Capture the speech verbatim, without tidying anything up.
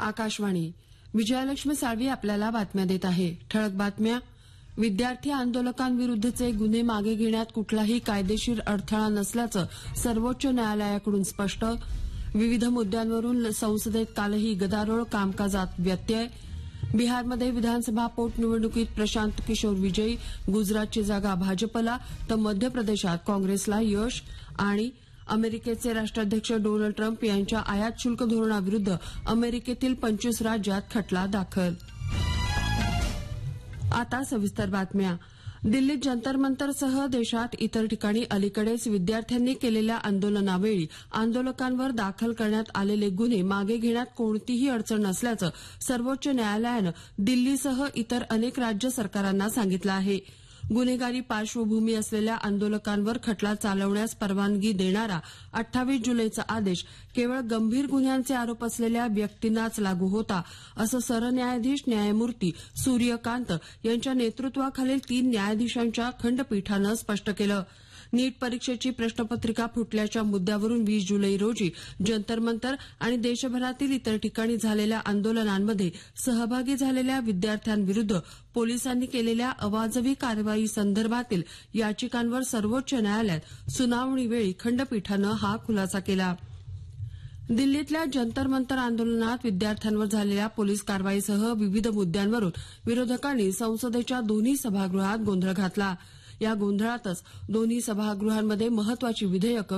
आकाशवाणी. विजयालक्ष्मी साळवी आपल्याला बातम्या देत आहे. ठळक बातम्या. विद्यार्थी आंदोलकांविरुद्धचे गुन्हे मागे घेण्यात कुठलाही कायदेशीर अडथळा नसल्याचं सर्वोच्च न्यायालयाकडून स्पष्ट. विविध मुद्द्यांवरून संसदेत कालही गदारोळ, कामकाजात व्यत्यय. बिहारमध्ये विधानसभा पोटनिवडणुकीत प्रशांत किशोर विजयी, गुजरातची जागा भाजपला तर मध्य प्रदेशात काँग्रेसला यश. आणि अमेरिकेचे राष्ट्राध्यक्ष डोनाल्ड ट्रम्प यांच्या आयात शुल्क धोरणाविरुद्ध अमेरिकेतील पंचवीस राज्यात खटला दाखल. आता सविस्तर बातम्या. दिल्लीत जंतर मंतरसह देशात इतर ठिकाणी अलीकडेच विद्यार्थ्यांनी केलेल्या आंदोलनावेळी आंदोलकांवर दाखल करण्यात आलेले गुन्हे मागे घेण्यात कोणतीही अडचण नसल्याचं सर्वोच्च न्यायालयानं दिल्लीसह इतर अनेक राज्य सरकारांना सांगितलं आहे. गुन्हेगारी पार्श्वभूमी असलेल्या आंदोलकांवर खटला चालवण्यास परवानगी देणारा अठ्ठावीस जुलैचा आदेश केवळ गंभीर गुन्ह्यांचे आरोप असलेल्या व्यक्तींनाच लागू होता, असं सरन्यायाधीश न्यायमूर्ती सूर्यकांत यांच्या नेतृत्वाखालील तीन न्यायाधीशांच्या खंडपीठानं स्पष्ट केलं. नीट परीक्षेची प्रश्नपत्रिका फुटल्याच्या मुद्द्यावरून वीस जुलै रोजी जंतर मंतर आणि देशभरातील इतर ठिकाणी झालेल्या आंदोलनांमध्ये सहभागी झालेल्या विद्यार्थ्यांविरुद्ध पोलिसांनी केलेल्या अवाजवी कारवाई संदर्भातील याचिकांवर सर्वोच्च न्यायालयात सुनावणीवेळी खंडपीठानं हा खुलासा केला. दिल्लीतल्या जंतर मंतर आंदोलनात विद्यार्थ्यांवर झालेल्या पोलीस कारवाईसह विविध मुद्द्यांवरून विरोधकांनी संसदेच्या दोन्ही सभागृहात गोंधळ घातला. या गोंधळातच दोन्ही सभागृहांमध्ये महत्वाची विधेयकं